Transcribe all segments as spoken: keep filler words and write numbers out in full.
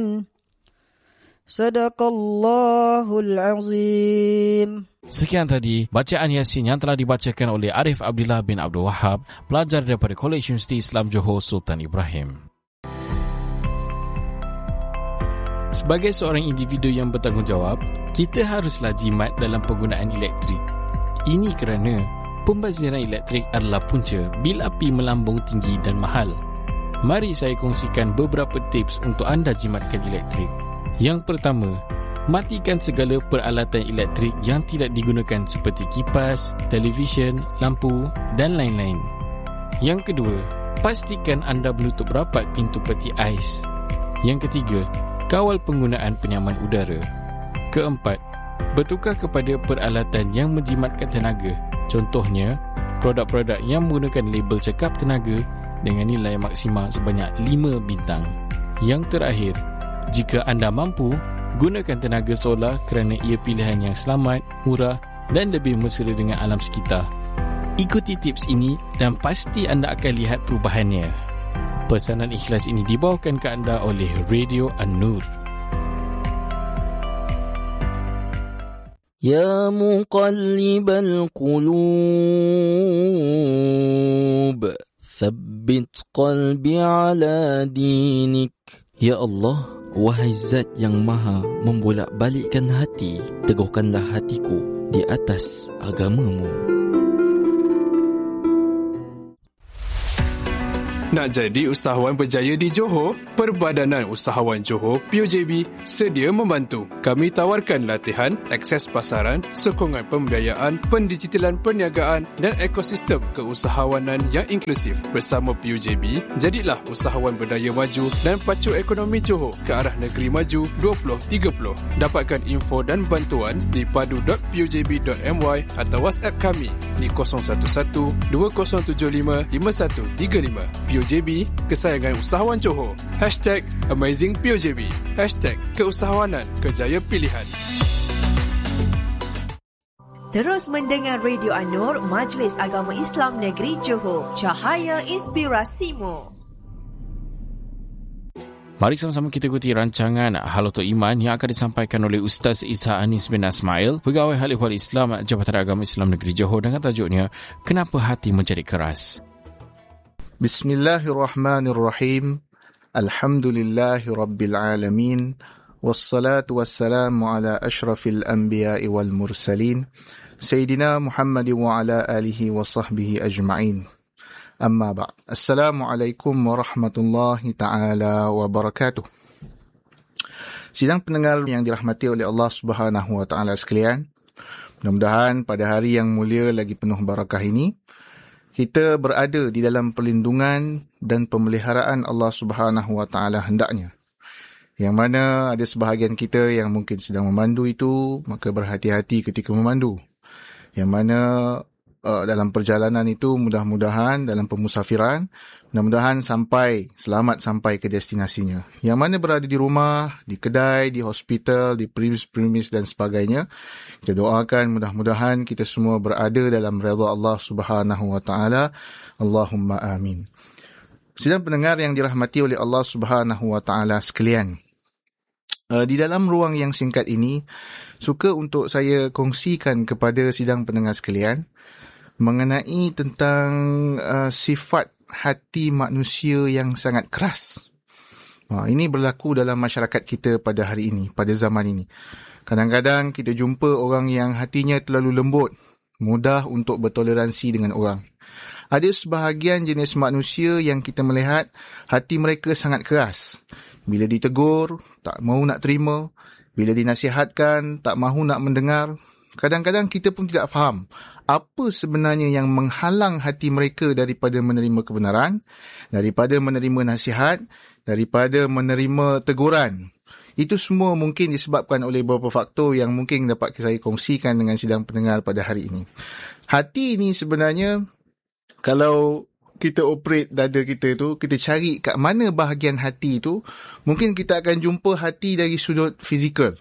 يعلمون صدق الله العظيم. Sekian tadi bacaan Yasin yang telah dibacakan oleh Arif Abdillah bin Abdul Wahab, pelajar daripada Kolej Universiti Islam Johor Sultan Ibrahim. Sebagai seorang individu yang bertanggungjawab, kita haruslah jimat dalam penggunaan elektrik. Ini kerana pembaziran elektrik adalah punca bil api melambung tinggi dan mahal. Mari saya kongsikan beberapa tips untuk anda jimatkan elektrik. Yang pertama, matikan segala peralatan elektrik yang tidak digunakan seperti kipas, televisyen, lampu dan lain-lain. Yang kedua, pastikan anda menutup rapat pintu peti ais. Yang ketiga, kawal penggunaan penyaman udara. Keempat, bertukar kepada peralatan yang menjimatkan tenaga. Contohnya, produk-produk yang menggunakan label cekap tenaga dengan nilai maksimal sebanyak lima bintang. Yang terakhir, jika anda mampu, gunakan tenaga solar kerana ia pilihan yang selamat, murah dan lebih mesra dengan alam sekitar. Ikuti tips ini dan pasti anda akan lihat perubahannya. Pesanan ikhlas ini dibawakan ke anda oleh Radio An-Nur. Ya muqallibal qulub, thabbit qalbi ala dinik. Ya Allah, wahai Zat yang maha membolak-balikkan hati, teguhkanlah hatiku di atas agamamu. Nak jadi usahawan berjaya di Johor? Perbadanan Usahawan Johor P U J B sedia membantu. Kami tawarkan latihan, akses pasaran, sokongan pembiayaan, pendigitalan perniagaan dan ekosistem keusahawanan yang inklusif. Bersama P U J B, jadilah usahawan berdaya maju dan pacu ekonomi Johor ke arah negeri maju dua ribu tiga puluh. Dapatkan info dan bantuan di padu dot p u j b dot m y atau WhatsApp kami di kosong satu satu dua kosong tujuh lima lima satu tiga lima. P U J B, kesayangan usahawan Johor. Hashtag Amazing P U J B. Hashtag keusahawanan kejaya pilihan. Terus mendengar Radio An-Nur, Majlis Agama Islam Negeri Johor. Cahaya inspirasimu. Mari sama-sama kita ikuti rancangan Haloto Iman yang akan disampaikan oleh Ustaz Isa Anis bin Asmail, Pegawai Halifah Islam Jabatan Agama Islam Negeri Johor, dengan tajuknya Kenapa Hati Menjadi Keras. Bismillahirrahmanirrahim. Alhamdulillahi Rabbil Alamin. Wassalatu wassalamu ala ashrafil anbiya'i wal mursalin. Sayyidina Muhammad wa ala alihi wa sahbihi ajma'in. Amma ba'd. Assalamualaikum warahmatullahi ta'ala wabarakatuh. Sidang pendengar yang dirahmati oleh Allah Subhanahu wa ta'ala sekalian, mudah-mudahan pada hari yang mulia lagi penuh barakah ini, kita berada di dalam perlindungan dan pemeliharaan Allah Subhanahu wa taala hendaknya. Yang mana ada sebahagian kita yang mungkin sedang memandu itu, maka berhati-hati ketika memandu. Yang mana uh, dalam perjalanan itu mudah-mudahan dalam pemusafiran, mudah-mudahan sampai selamat sampai ke destinasinya. Yang mana berada di rumah, di kedai, di hospital, di premis-premis dan sebagainya, kita doakan mudah-mudahan kita semua berada dalam redha Allah Subhanahu wa taala. Allahumma amin. Sidang pendengar yang dirahmati oleh Allah Subhanahu wa taala sekalian, uh, di dalam ruang yang singkat ini suka untuk saya kongsikan kepada sidang pendengar sekalian mengenai tentang uh, sifat hati manusia yang sangat keras. Uh, ini berlaku dalam masyarakat kita pada hari ini, pada zaman ini. Kadang-kadang kita jumpa orang yang hatinya terlalu lembut, mudah untuk bertoleransi dengan orang. Ada sebahagian jenis manusia yang kita melihat hati mereka sangat keras. Bila ditegur, tak mahu nak terima. Bila dinasihatkan, tak mahu nak mendengar. Kadang-kadang kita pun tidak faham apa sebenarnya yang menghalang hati mereka daripada menerima kebenaran, daripada menerima nasihat, daripada menerima teguran. Itu semua mungkin disebabkan oleh beberapa faktor yang mungkin dapat saya kongsikan dengan sidang pendengar pada hari ini. Hati ini sebenarnya, kalau kita operate dada kita tu, kita cari kat mana bahagian hati tu, mungkin kita akan jumpa hati dari sudut fizikal.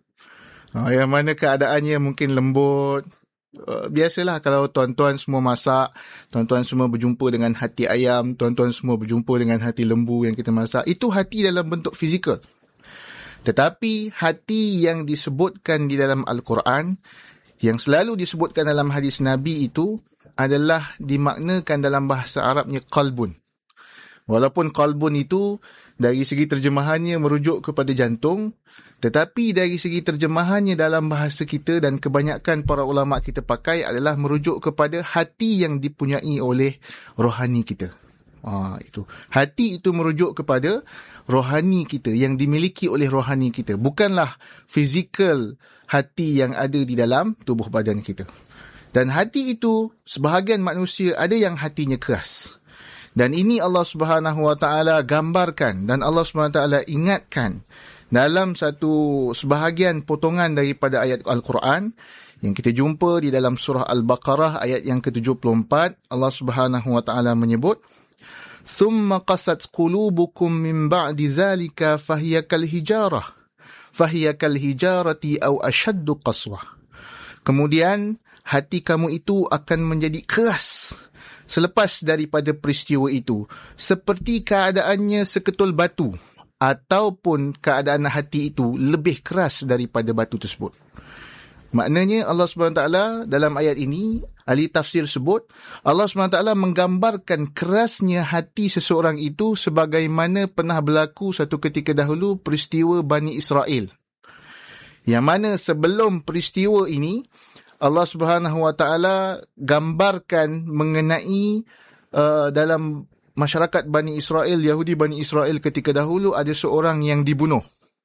Ha, yang mana keadaannya mungkin lembut. Uh, biasalah kalau tuan-tuan semua masak, tuan-tuan semua berjumpa dengan hati ayam, tuan-tuan semua berjumpa dengan hati lembu yang kita masak. Itu hati dalam bentuk fizikal. Tetapi hati yang disebutkan di dalam Al-Quran, yang selalu disebutkan dalam hadis Nabi itu adalah dimaknakan dalam bahasa Arabnya qalbun. Walaupun qalbun itu dari segi terjemahannya merujuk kepada jantung, tetapi dari segi terjemahannya dalam bahasa kita dan kebanyakan para ulama kita pakai adalah merujuk kepada hati yang dipunyai oleh rohani kita. Ha, itu. Hati itu merujuk kepada rohani kita, yang dimiliki oleh rohani kita. Bukanlah fizikal hati yang ada di dalam tubuh badan kita. Dan hati itu, sebahagian manusia ada yang hatinya keras. Dan ini Allah Subhanahu Wa Taala gambarkan dan Allah Subhanahu Wa Taala ingatkan dalam satu sebahagian potongan daripada ayat Al-Quran yang kita jumpa di dalam surah Al-Baqarah ayat yang ke tujuh puluh empat. Allah Subhanahu Wa Taala menyebut, "Thumma qasat qulubukum min ba'di zalika fahiya kal hijarah fahiya kal hijarati aw ashaddu qaswah." Kemudian hati kamu itu akan menjadi keras selepas daripada peristiwa itu, seperti keadaannya seketul batu, ataupun keadaan hati itu lebih keras daripada batu tersebut. Maknanya Allah subhanahu wa taala dalam ayat ini, ahli tafsir sebut, Allah subhanahu wa taala menggambarkan kerasnya hati seseorang itu sebagaimana pernah berlaku satu ketika dahulu peristiwa Bani Israel. Yang mana sebelum peristiwa ini, Allah Subhanahu Wa Taala gambarkan mengenai uh, dalam masyarakat Bani Israel, Yahudi Bani Israel ketika dahulu ada seorang yang dibunuh.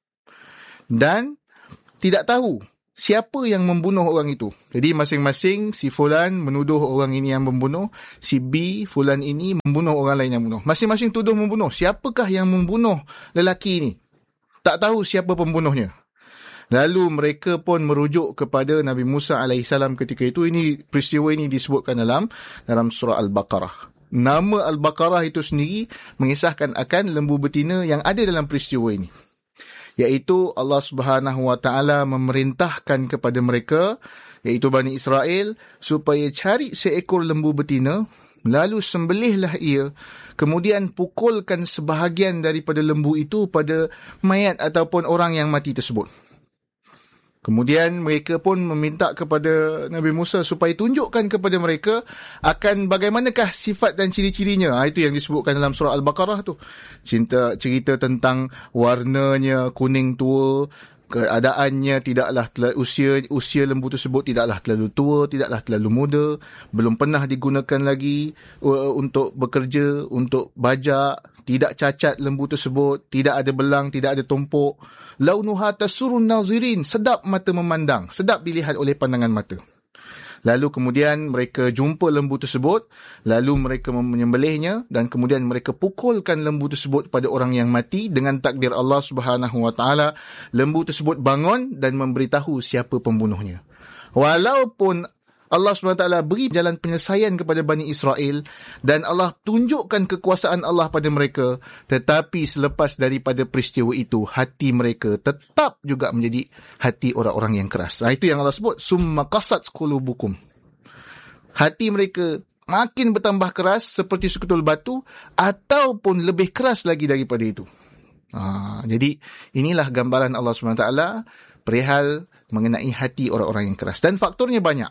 Dan tidak tahu siapa yang membunuh orang itu. Jadi masing-masing si fulan menuduh orang ini yang membunuh, si B, fulan ini membunuh orang lain yang membunuh. Masing-masing tuduh membunuh. Siapakah yang membunuh lelaki ini? Tak tahu siapa pembunuhnya. Lalu mereka pun merujuk kepada Nabi Musa alaihissalam ketika itu. Ini peristiwa ini disebutkan dalam dalam surah Al-Baqarah. Nama Al-Baqarah itu sendiri mengisahkan akan lembu betina yang ada dalam peristiwa ini. Iaitu Allah Subhanahu Wa Taala memerintahkan kepada mereka, iaitu Bani Israel, supaya cari seekor lembu betina, lalu sembelihlah ia, kemudian pukulkan sebahagian daripada lembu itu pada mayat ataupun orang yang mati tersebut. Kemudian mereka pun meminta kepada Nabi Musa supaya tunjukkan kepada mereka akan bagaimanakah sifat dan ciri-cirinya. Ha, itu yang disebutkan dalam surah Al-Baqarah tu. Cinta, cerita tentang warnanya kuning tua, keadaannya tidaklah terlalu, usia usia lembu tersebut tidaklah terlalu tua, tidaklah terlalu muda, belum pernah digunakan lagi uh, untuk bekerja, untuk bajak, tidak cacat lembu tersebut, tidak ada belang, tidak ada tumpuk. Launuha tasurun nazirin, sedap mata memandang, sedap dilihat oleh pandangan mata. Lalu kemudian mereka jumpa lembu tersebut, lalu mereka menyembelihnya dan kemudian mereka pukulkan lembu tersebut pada orang yang mati. Dengan takdir Allah Subhanahu Wa Taala, lembu tersebut bangun dan memberitahu siapa pembunuhnya. Walaupun Allah subhanahu wa taala beri jalan penyelesaian kepada Bani Israel dan Allah tunjukkan kekuasaan Allah pada mereka, tetapi selepas daripada peristiwa itu, hati mereka tetap juga menjadi hati orang-orang yang keras. Nah, itu yang Allah sebut, summa qasat qulubukum. Hati mereka makin bertambah keras seperti seketul batu ataupun lebih keras lagi daripada itu. Ha, jadi inilah gambaran Allah subhanahu wa taala perihal mengenai hati orang-orang yang keras. Dan faktornya banyak.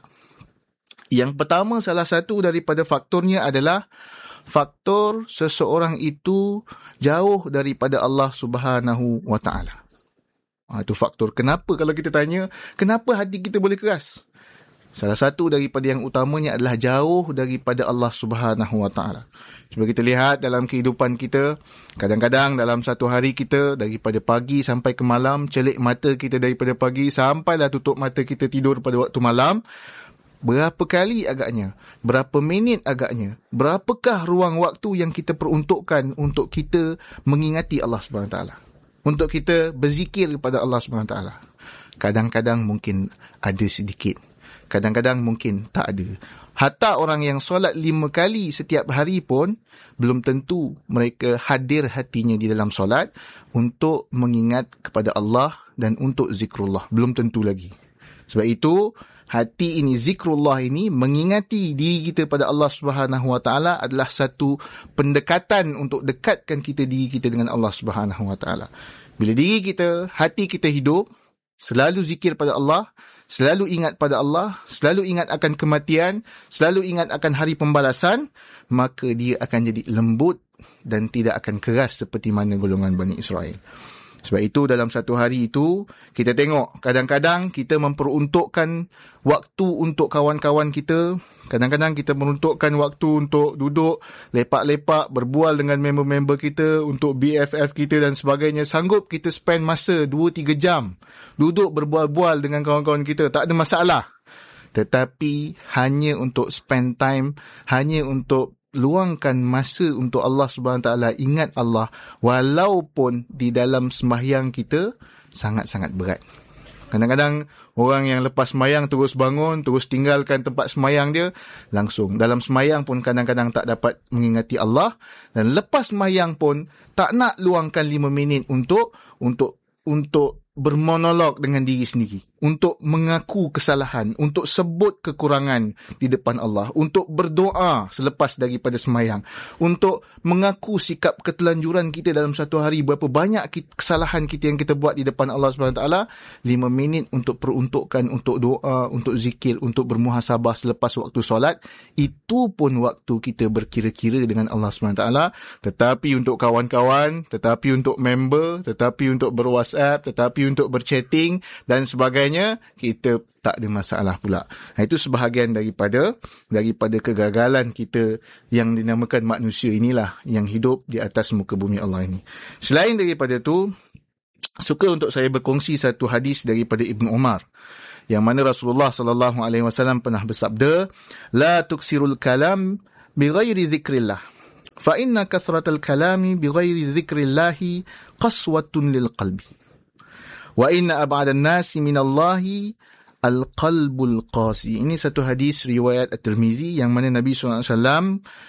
Yang pertama, salah satu daripada faktornya adalah faktor seseorang itu jauh daripada Allah Subhanahu Wa Taala. Ha, itu faktor. Kenapa kalau kita tanya, kenapa hati kita boleh keras? Salah satu daripada yang utamanya adalah jauh daripada Allah Subhanahu Wa Taala. Cuba kita lihat dalam kehidupan kita, kadang-kadang dalam satu hari kita daripada pagi sampai ke malam, celik mata kita daripada pagi sampailah tutup mata kita tidur pada waktu malam. Berapa kali agaknya, berapa minit agaknya, berapakah ruang waktu yang kita peruntukkan untuk kita mengingati Allah subhanahu wa taala, untuk kita berzikir kepada Allah subhanahu wa taala. Kadang-kadang mungkin ada sedikit, kadang-kadang mungkin tak ada. Hatta orang yang solat lima kali setiap hari pun belum tentu mereka hadir hatinya di dalam solat untuk mengingat kepada Allah dan untuk zikrullah. Belum tentu lagi. Sebab itu hati ini, zikrullah ini, mengingati diri kita pada Allah Subhanahu Wa Taala adalah satu pendekatan untuk dekatkan kita diri kita dengan Allah Subhanahu Wa Taala. Bila diri kita, hati kita hidup, selalu zikir pada Allah, selalu ingat pada Allah, selalu ingat akan kematian, selalu ingat akan hari pembalasan, maka dia akan jadi lembut dan tidak akan keras seperti mana golongan Bani Israel. Sebab itu dalam satu hari itu, kita tengok kadang-kadang kita memperuntukkan waktu untuk kawan-kawan kita. Kadang-kadang kita meruntukkan waktu untuk duduk, lepak-lepak, berbual dengan member-member kita, untuk B F F kita dan sebagainya. Sanggup kita spend masa dua tiga jam duduk berbual-bual dengan kawan-kawan kita. Tak ada masalah. Tetapi hanya untuk spend time, hanya untuk luangkan masa untuk Allah Subhanahu Wa Taala, ingat Allah, walaupun di dalam sembahyang kita sangat-sangat berat. Kadang-kadang orang yang lepas sembahyang terus bangun, terus tinggalkan tempat sembahyang dia, langsung dalam sembahyang pun kadang-kadang tak dapat mengingati Allah, dan lepas sembahyang pun tak nak luangkan lima minit untuk untuk untuk bermonolog dengan diri sendiri, untuk mengaku kesalahan, untuk sebut kekurangan di depan Allah, untuk berdoa selepas daripada sembahyang, untuk mengaku sikap ketelanjuran kita dalam satu hari, berapa banyak kesalahan kita yang kita buat di depan Allah subhanahu wa taala. Lima minit untuk peruntukkan untuk doa, untuk zikir, untuk bermuhasabah selepas waktu solat, itu pun waktu kita berkira-kira dengan Allah subhanahu wa taala. Tetapi untuk kawan-kawan, tetapi untuk member, tetapi untuk ber-WhatsApp, tetapi untuk berchatting dan sebagainya, kita tak ada masalah pula. Itu sebahagian daripada daripada kegagalan kita yang dinamakan manusia inilah, yang hidup di atas muka bumi Allah ini. Selain daripada tu, suka untuk saya berkongsi satu hadis daripada Ibnu Umar, yang mana Rasulullah sallallahu alaihi wasallam pernah bersabda, la tuksirul kalam bighairi zikrillah, fa inna kathratal kalami bighairi zikrillah qaswatun lil qalbi. Wa inna ab'adan nasi minallahi al-qalbul qasi. Ini satu hadis riwayat At-Tirmizi, yang mana Nabi sallallahu alaihi wasallam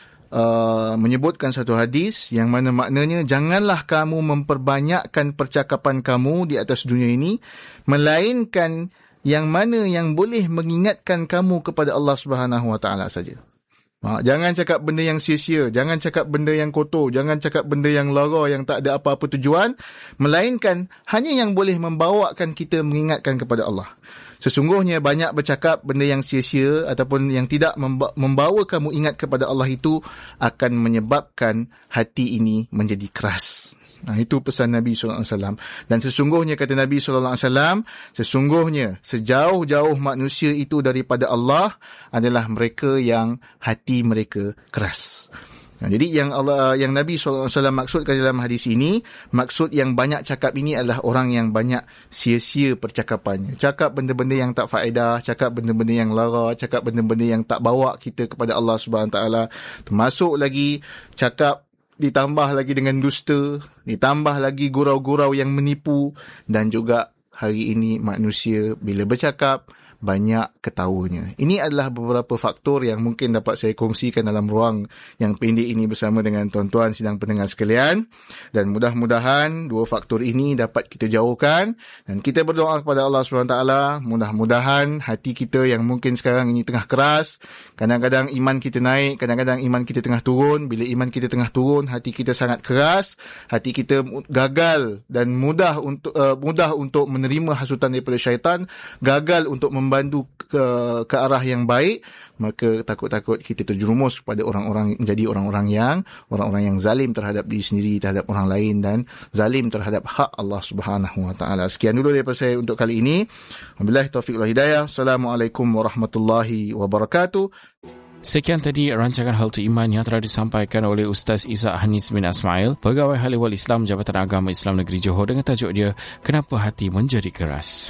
uh, menyebutkan satu hadis yang mana maknanya, janganlah kamu memperbanyakkan percakapan kamu di atas dunia ini, melainkan yang mana yang boleh mengingatkan kamu kepada Allah Subhanahu wa taala saja. Ha, jangan cakap benda yang sia-sia, jangan cakap benda yang kotor, jangan cakap benda yang lara, yang tak ada apa-apa tujuan, melainkan hanya yang boleh membawakan kita mengingatkan kepada Allah. Sesungguhnya banyak bercakap benda yang sia-sia ataupun yang tidak membawa kamu ingat kepada Allah itu akan menyebabkan hati ini menjadi keras. Nah, itu pesan Nabi sallallahu alaihi wasallam. Dan sesungguhnya, kata Nabi sallallahu alaihi wasallam, sesungguhnya sejauh-jauh manusia itu daripada Allah adalah mereka yang hati mereka keras. Nah, jadi yang Allah, yang Nabi sallallahu alaihi wasallam maksudkan dalam hadis ini, maksud yang banyak cakap ini adalah orang yang banyak sia-sia percakapannya. Cakap benda-benda yang tak faedah, cakap benda-benda yang lara, cakap benda-benda yang tak bawa kita kepada Allah Subhanahu wa taala. Termasuk lagi cakap ditambah lagi dengan dusta, ditambah lagi gurau-gurau yang menipu, dan juga hari ini manusia bila bercakap banyak ketawanya. Ini adalah beberapa faktor yang mungkin dapat saya kongsikan dalam ruang yang pendek ini bersama dengan tuan-tuan sidang pendengar sekalian, dan mudah-mudahan dua faktor ini dapat kita jauhkan, dan kita berdoa kepada Allah subhanahu wa taala, mudah-mudahan hati kita yang mungkin sekarang ini tengah keras, kadang-kadang iman kita naik, kadang-kadang iman kita tengah turun. Bila iman kita tengah turun, hati kita sangat keras, hati kita gagal dan mudah untuk uh, mudah untuk menerima hasutan daripada syaitan, gagal untuk membantu ke, ke arah yang baik, maka takut-takut kita terjerumus kepada orang-orang, menjadi orang-orang yang orang-orang yang zalim terhadap diri sendiri, terhadap orang lain, dan zalim terhadap hak Allah Subhanahu wa taala. Sekian dulu daripada saya untuk kali ini. Wabillahi taufiq wal hidayah. Assalamualaikum warahmatullahi wabarakatuh. Sekian tadi rancangan Hal Tu Iman yang telah disampaikan oleh Ustaz Izzak Hanis bin Asmail, Pegawai Haliwal Islam Jabatan Agama Islam Negeri Johor, dengan tajuk dia, Kenapa Hati Menjadi Keras.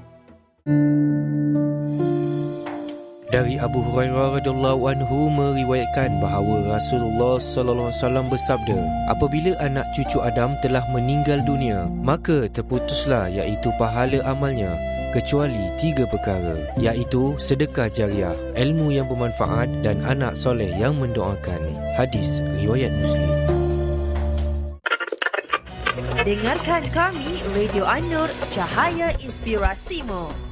Dari Abu Hurairah radhiyallahu anhu meriwayatkan bahawa Rasulullah sallallahu alaihi wasallam bersabda, apabila anak cucu Adam telah meninggal dunia, maka terputuslah iaitu pahala amalnya, kecuali tiga perkara, iaitu sedekah jariah, ilmu yang bermanfaat, dan anak soleh yang mendoakan. Hadis riwayat Muslim. Dengarkan kami, Radio An-Nur, Cahaya Inspirasimu.